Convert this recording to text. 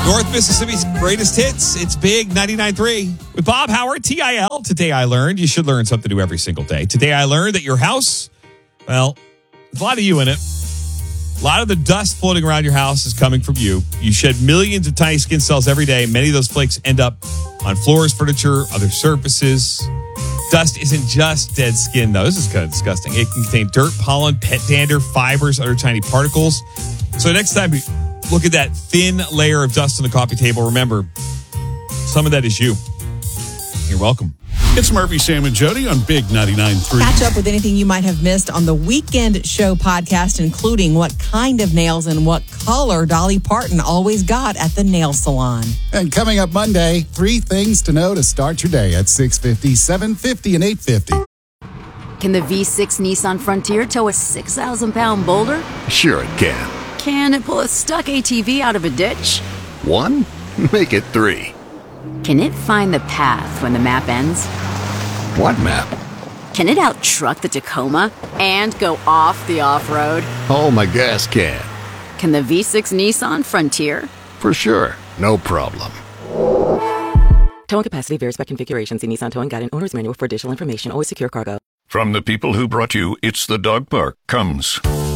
North Mississippi's greatest hits. It's Big 99.3 with Bob Howard, TIL. Today I learned, you should learn something new every single day. Today I learned that your house, well, there's a lot of you in it. A lot of the dust floating around your house is coming from you. You shed millions of tiny skin cells every day. Many of those flakes end up on floors, furniture, other surfaces. Dust isn't just dead skin, though. This is kind of disgusting. It can contain dirt, pollen, pet dander, fibers, other tiny particles. So next time you look at that thin layer of dust on the coffee table, remember, some of that is you. You're welcome. It's Murphy, Sam, and Jody on Big 99.3. Catch up with anything you might have missed on the Weekend Show podcast, including what kind of nails and what color Dolly Parton always got at the nail salon. And coming up Monday, 3 things to know to start your day at 6:50, 7:50, and 8:50. Can the V6 Nissan Frontier tow a 6,000-pound boulder? Sure it can. Can it pull a stuck ATV out of a ditch? 1? Make it 3. Can it find the path when the map ends? What map? Can it out-truck the Tacoma and go off the off-road? Oh, my gas can. Can the V6 Nissan Frontier? For sure. No problem. Towing capacity varies by configuration. See Nissan Towing Guide and Owner's Manual for additional information. Always secure cargo. From the people who brought you It's the Dog Park comes